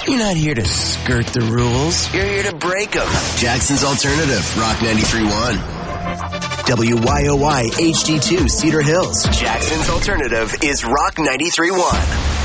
You're not here to skirt the rules. You're here to break them. Jackson's Alternative, Rock 93.1. WYOY HD2 Cedar Hills. Jackson's Alternative is Rock 93.1.